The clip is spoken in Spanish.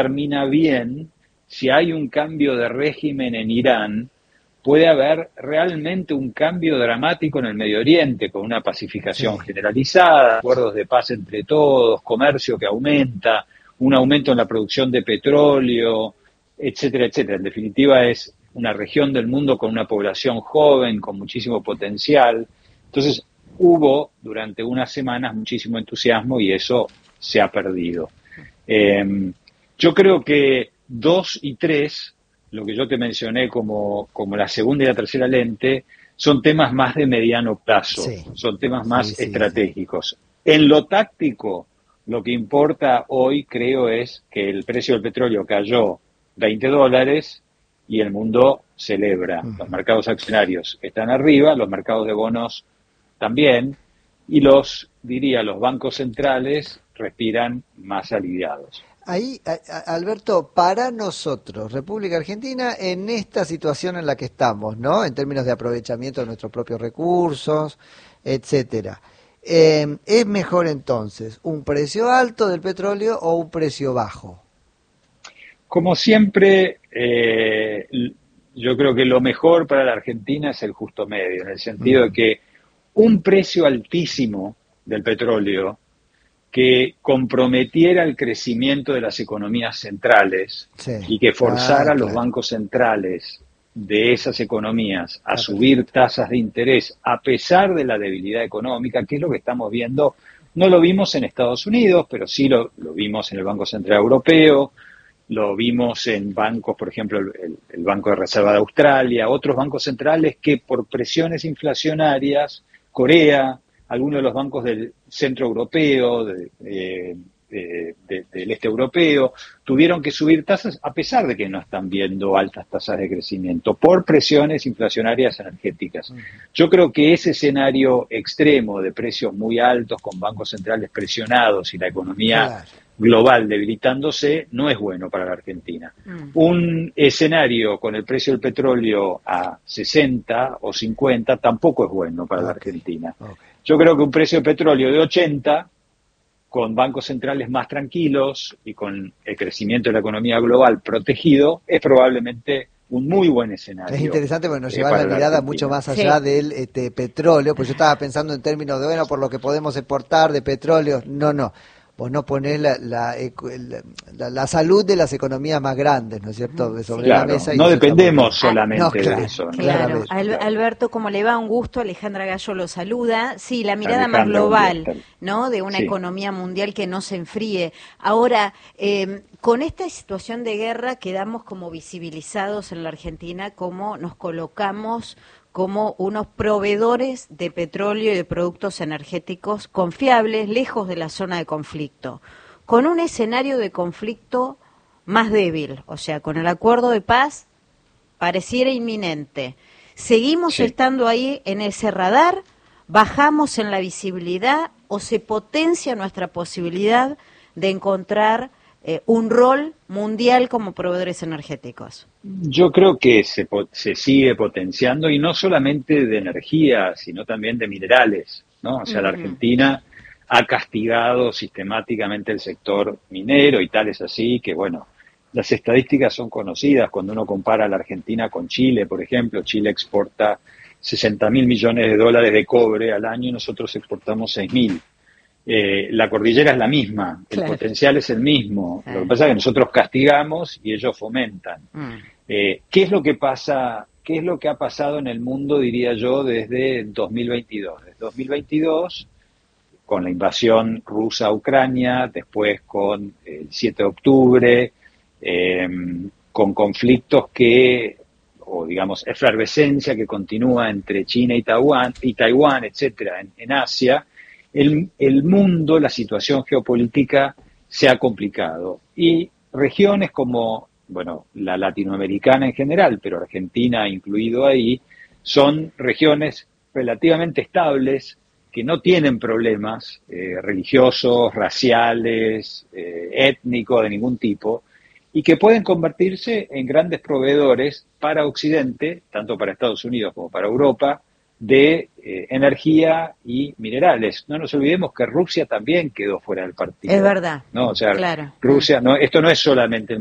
termina bien, si hay un cambio de régimen en Irán, puede haber realmente un cambio dramático en el Medio Oriente, con una pacificación Sí. generalizada, acuerdos de paz entre todos, comercio que aumenta, un aumento en la producción de petróleo, etcétera, etcétera. En definitiva, es una región del mundo con una población joven, con muchísimo potencial. Entonces, hubo durante unas semanas muchísimo entusiasmo y eso se ha perdido. Yo creo que 2 y 3, lo que yo te mencioné como la segunda y la tercera lente, son temas más de mediano plazo, Sí, son temas sí, más sí, sí. estratégicos. En lo táctico, lo que importa hoy, creo, es que el precio del petróleo cayó $20 y el mundo celebra. Los Ujú. mercados accionarios están arriba, los mercados de bonos también, y diría, los bancos centrales respiran más aliviados. Ahí, Alberto, para nosotros, República Argentina, en esta situación en la que estamos, ¿no? En términos de aprovechamiento de nuestros propios recursos, etcétera. ¿Es mejor entonces un precio alto del petróleo o un precio bajo? Como siempre, yo creo que lo mejor para la Argentina es el justo medio, en el sentido de Ujú. que un precio altísimo del petróleo que comprometiera el crecimiento de las economías centrales Sí. y que Ah, forzara a los claro. bancos centrales de esas economías a Está subir perfecto. tasas de interés a pesar de la debilidad económica, que es lo que estamos viendo. No lo vimos en Estados Unidos, pero sí lo vimos en el Banco Central Europeo, lo vimos en bancos, por ejemplo, el Banco de Reserva de Australia, otros bancos centrales que por presiones inflacionarias, Corea, algunos de los bancos del centro europeo, del este europeo, tuvieron que subir tasas a pesar de que no están viendo altas tasas de crecimiento por presiones inflacionarias energéticas. Ujú. Yo creo que ese escenario extremo de precios muy altos con bancos centrales presionados y la economía Claro. global debilitándose no es bueno para la Argentina. Mm. Un escenario con el precio del petróleo a 60 o 50 tampoco es bueno para la Ok, Argentina. ok. Yo creo que un precio de petróleo de 80, con bancos centrales más tranquilos y con el crecimiento de la economía global protegido, es probablemente un muy buen Es escenario interesante porque nos lleva la para la mirada mucho Argentina. más allá Sí. del petróleo, pues yo estaba pensando en términos de, bueno, por lo que podemos exportar de petróleo. No, no. Vos no ponés la salud de las economías más grandes, ¿no es cierto?, sobre la Sí. Claro, mesa y no eso está muy dependemos bien. Ah, No, solamente de claro, eso, ¿no? claro. claramente. Claro. Alberto, como le va, un gusto. Alejandra Gallo lo saluda. Sí, la mirada más Alejandra, buen día. global, ¿no? De una Sí. economía mundial que no se enfríe. Ahora, con esta situación de guerra quedamos como visibilizados en la Argentina, como nos colocamos como unos proveedores de petróleo y de productos energéticos confiables, lejos de la zona de conflicto, con un escenario de conflicto más débil, o sea, con el acuerdo de paz pareciera inminente. ¿Seguimos Sí. estando ahí en ese radar? ¿Bajamos en la visibilidad o se potencia nuestra posibilidad de encontrar un rol mundial como proveedores energéticos? Yo creo que se sigue potenciando y no solamente de energía, sino también de minerales, ¿no? O sea, la Ujú. Argentina ha castigado sistemáticamente el sector minero y tal es así que, bueno, las estadísticas son conocidas cuando uno compara a la Argentina con Chile, por ejemplo. Chile exporta 60.000 millones de dólares de cobre al año y nosotros exportamos 6.000. La cordillera es la misma, el Claro. potencial es el mismo. Lo que Ah. pasa es que nosotros castigamos y ellos fomentan. Mm. ¿Qué es lo que pasa? ¿Qué es lo que ha pasado en el mundo, diría yo, desde 2022? Desde 2022, con la invasión rusa a Ucrania, después con el 7 de octubre, eh, con conflictos o digamos, efervescencia que continúa entre China y Taiwán, etcétera, en Asia, el mundo, la situación geopolítica se ha complicado. Y regiones como, bueno, la latinoamericana en general, pero Argentina incluido ahí, son regiones relativamente estables, que no tienen problemas religiosos, raciales, étnicos de ningún tipo, y que pueden convertirse en grandes proveedores para Occidente, tanto para Estados Unidos como para Europa, de energía y minerales. No nos olvidemos que Rusia también quedó fuera del partido. Es verdad. ¿No? O sea, Claro. Rusia, no, esto no es solamente